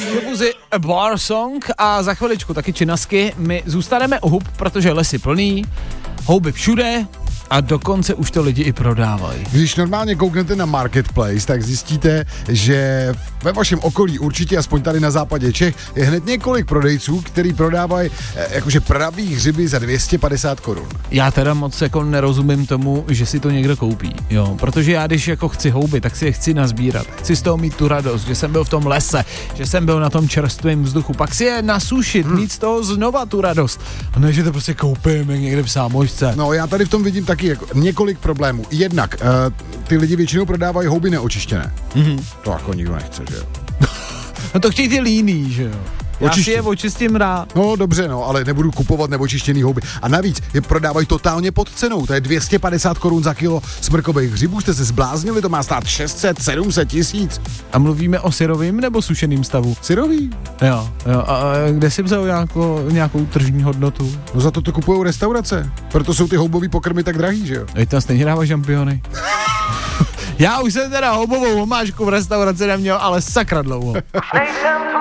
Šobuzy a Bar Song a za chviličku taky činasky. My zůstaneme u hub, protože lesy plný, houby všude a dokonce už to lidi i prodávají. Když normálně kouknete na Marketplace, tak zjistíte, že ve vašem okolí, určitě aspoň tady na západě Čech, je hned několik prodejců, který prodávají jakože pravý hřiby za 250 korun. Já teda moc jako nerozumím tomu, že si to někdo koupí, jo, protože já když jako chci houby, tak si je chci nazbírat, chci z toho mít tu radost, že jsem byl v tom lese, že jsem byl na tom čerstvém vzduchu, pak si je nasušit, mít z toho znova tu radost, a ne, že to prostě koupím jak někde v sámošce. No já tady v tom vidím taky jako několik problémů. Jednak, ty lidi většinou prodávají houby neočištěné. To jako nikdo nechce, že jo? No to chtějí ty líný, že jo? Já si je očistím rád. No dobře, no, ale nebudu kupovat neočištěný houby. A navíc je prodávají totálně pod cenou. To je 250 korun za kilo smrkových hřibů. Jste se zbláznili, to má stát 600, 700 tisíc. A mluvíme o syrovým nebo sušeným stavu? Syrový. Jo. A kde jsi vzal nějakou tržní hodnotu? No za to kupujou restaurace. Proto jsou ty houbový pokrmy tak drahý, že jo? Teď tam stejně dávají žampiony. Já už jsem teda houbovou omáčku v restauraci neměl, ale sakra dlouho.